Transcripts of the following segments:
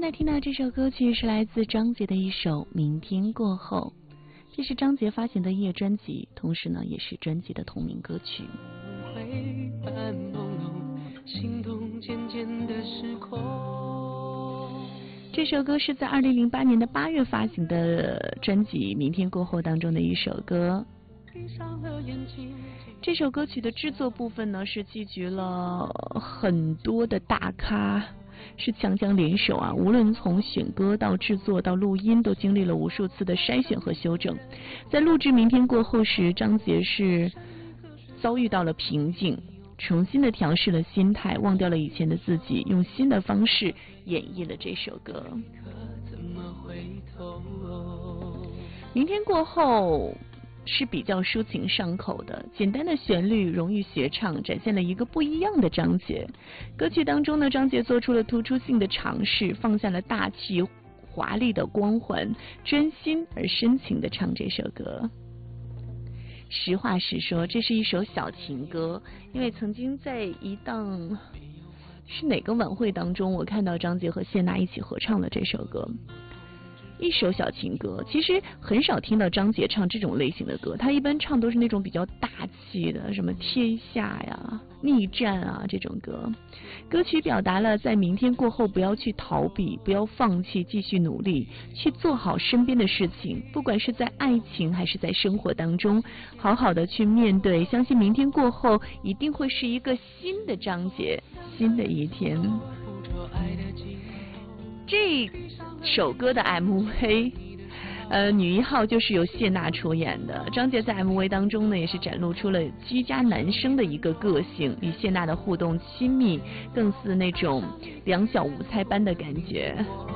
在听到这首歌曲是来自张杰的一首《明天过后》，这是张杰发行的夜专辑，同时呢也是专辑的同名歌曲。这首歌是在2008年的8月发行的专辑《明天过后》当中的一首歌。这首歌曲的制作部分呢是聚集了很多的大咖，是强强联手啊，无论从选歌到制作到录音都经历了无数次的筛选和修正。在录制《明天过后》时，张杰是遭遇到了瓶颈，重新的调试了心态，忘掉了以前的自己，用新的方式演绎了这首歌。明天过后是比较抒情上口的，简单的旋律容易学唱，展现了一个不一样的张杰。歌曲当中呢，张杰做出了突出性的尝试，放下了大气华丽的光环，专心而深情地唱这首歌。实话实说，这是一首小情歌，因为曾经在一档是哪个晚会当中，我看到张杰和谢娜一起合唱了这首歌。一首小情歌，其实很少听到张杰唱这种类型的歌，他一般唱都是那种比较大气的，什么天下呀、逆战啊这种歌。歌曲表达了在明天过后不要去逃避，不要放弃，继续努力，去做好身边的事情，不管是在爱情还是在生活当中，好好的去面对，相信明天过后一定会是一个新的张杰，新的一天。这首歌的 MV， 女一号就是由谢娜出演的。张杰在 MV 当中呢，也是展露出了居家男生的一个个性，与谢娜的互动亲密，更似那种两小无猜般的感觉。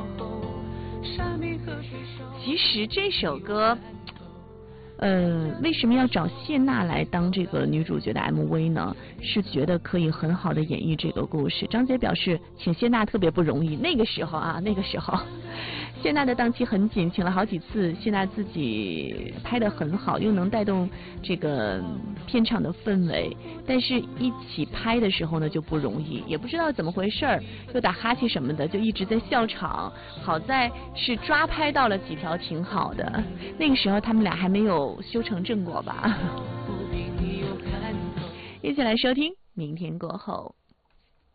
其实这首歌为什么要找谢娜来当这个女主角的 MV 呢？是觉得可以很好的演绎这个故事。张杰表示请谢娜特别不容易，那个时候谢娜的档期很紧，请了好几次，谢娜自己拍得很好，又能带动这个片场的氛围，但是一起拍的时候呢就不容易，也不知道怎么回事，又打哈欠什么的，就一直在笑场。好在是抓拍到了几条挺好的，那个时候他们俩还没有修成正果吧。一起来收听明天过后。